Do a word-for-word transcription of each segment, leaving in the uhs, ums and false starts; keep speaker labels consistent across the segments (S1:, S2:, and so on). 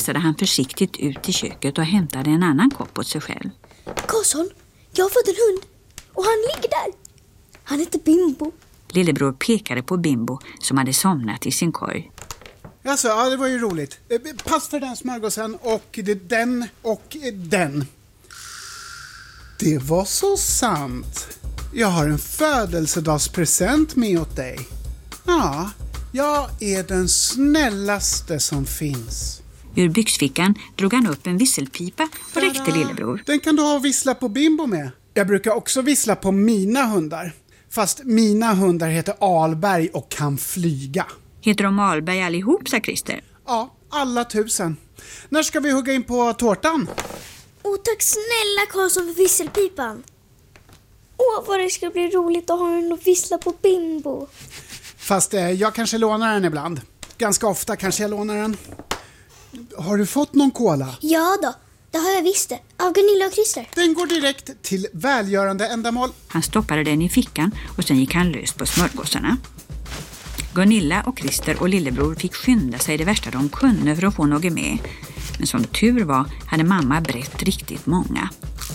S1: kastade han försiktigt ut i köket och hämtade en annan kopp åt sig själv.
S2: Karlsson, jag har fått en hund och han ligger där. Han heter Bimbo.
S1: Lillebror pekade på Bimbo som hade somnat i sin korg.
S3: Alltså, ja, det var ju roligt. Pass för den smörgåsen och det, den och den. Det var så sant. Jag har en födelsedagspresent med åt dig. Ja, jag är den snällaste som finns.
S1: Ur byxfickan drog han upp en visselpipa och räckte Lillebror.
S3: Den kan du ha och vissla på Bimbo med. Jag brukar också vissla på mina hundar. Fast mina hundar heter Alberg och kan flyga.
S1: Heter de Alberg allihop, sa Christer?
S3: Ja, alla tusen. När ska vi hugga in på tårtan?
S2: Åh, tack snälla Karlsson för visselpipan. Åh, vad det ska bli roligt att ha den och vissla på Bimbo.
S3: Fast eh, jag kanske lånar den ibland. Ganska ofta kanske jag lånar den. Har du fått någon cola?
S2: Ja då, det har jag visst det. Av Gunilla och Christer.
S3: Den går direkt till välgörande ändamål.
S1: Han stoppade den i fickan och sen gick han lös på smörgåsarna. Gunilla och Christer och Lillebror fick skynda sig det värsta de kunde för att få något med. Men som tur var hade mamma brett riktigt många.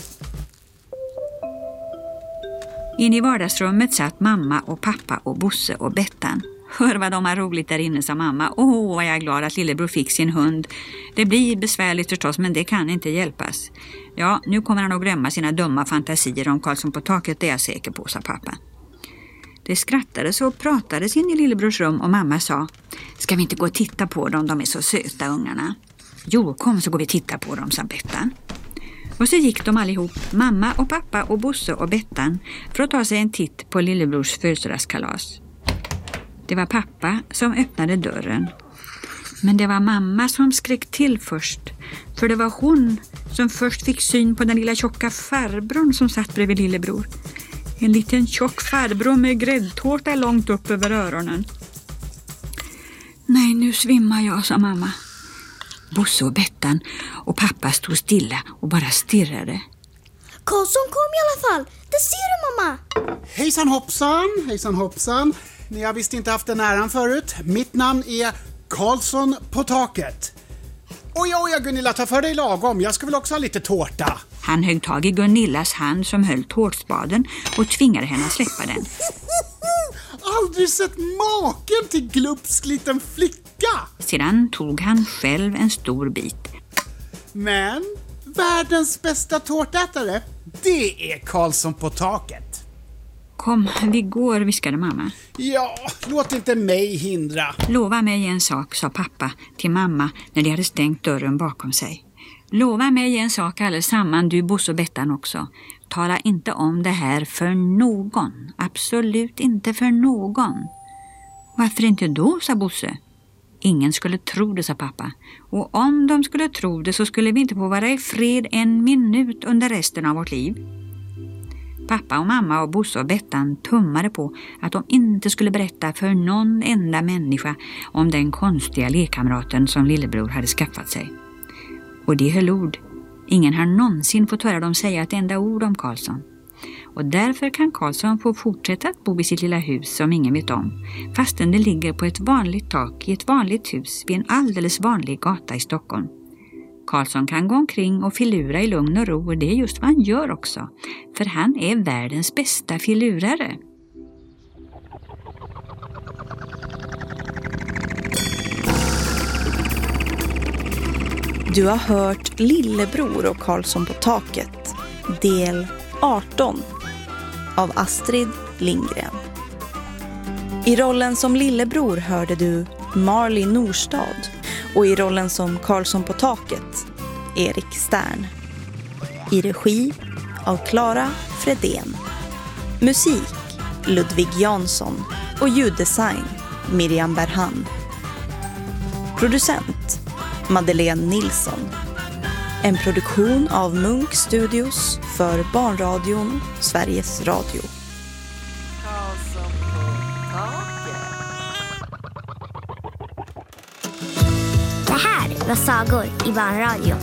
S1: In i vardagsrummet satt mamma och pappa och Bosse och Bettan. Hör vad de har roligt där inne, sa mamma. Åh, oh, vad jag är glad att Lillebror fick sin hund. Det blir besvärligt förstås, men det kan inte hjälpas. Ja, nu kommer han att glömma sina dumma fantasier om Karlsson på taket, det är jag säker på, sa pappa. Det skrattades och pratades in i Lillebrors rum och mamma sa: ska vi inte gå och titta på dem, de är så söta ungarna. Jo, kom så går vi titta på dem, sa Bettan. Och så gick de allihop, mamma och pappa och Bosse och Bettan, för att ta sig en titt på Lillebrors födelsedagskalas. Det var pappa som öppnade dörren. Men det var mamma som skrek till först. För det var hon som först fick syn på den lilla tjocka farbrorn som satt bredvid Lillebror. En liten tjock farbror med gräddtårta långt upp över öronen. Nej, nu svimmar jag, sa mamma. Bosse och Bettan och pappa stod stilla och bara stirrade.
S2: Karlsson kom i alla fall. Det ser du, mamma.
S3: Hejsan hoppsan, hejsan hoppsan. Ni har visst inte haft den äran förut. Mitt namn är Karlsson på taket. Oj, oj, Gunilla, ta för dig lagom. Jag ska väl också ha lite tårta.
S1: Han högg tag i Gunillas hand som höll tårtspaden och tvingade henne att släppa den.
S3: Aldrig sett maken till glupsk liten flicka.
S1: Sedan tog han själv en stor bit.
S3: Men världens bästa tårtätare, det är Karlsson på taket.
S1: Kom, vi går, viskade mamma.
S3: Ja, låt inte mig hindra.
S1: Lova mig en sak, sa pappa till mamma när de hade stängt dörren bakom sig. Lova mig en sak allesamman, du, Bosse och Bettan också. Tala inte om det här för någon. Absolut inte för någon. Varför inte då, sa Bosse. Ingen skulle tro det, sa pappa. Och om de skulle tro det så skulle vi inte få vara i fred en minut under resten av vårt liv. Pappa och mamma och Bosse och Bettan tummade på att de inte skulle berätta för någon enda människa om den konstiga lekkamraten som Lillebror hade skaffat sig. Och det höll ord. Ingen har någonsin fått höra dem säga ett enda ord om Karlsson. Och därför kan Karlsson få fortsätta att bo i sitt lilla hus som ingen vet om, fastän det ligger på ett vanligt tak i ett vanligt hus vid en alldeles vanlig gata i Stockholm. Karlsson kan gå omkring och filura i lugn och ro, och det är just vad han gör också. För han är världens bästa filurare.
S4: Du har hört Lillebror och Karlsson på taket, del arton av Astrid Lindgren. I rollen som Lillebror hörde du Marley Norstad och i rollen som Karlsson på taket Erik Stern. I regi av Clara Fredén. Musik Ludvig Jansson och ljuddesign Miriam Berhan. Producent Madeleine Nilsson. En produktion av Munk Studios för Barnradion, Sveriges Radio.
S2: Det här var sagor i Barnradion.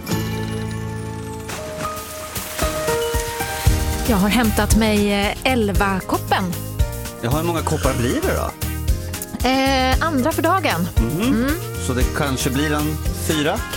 S5: Jag har hämtat mig elva koppen.
S6: Ja, hur många koppar blir det då?
S5: Eh, andra för dagen.
S6: Mm. Mm. Så det kanske blir en fyra?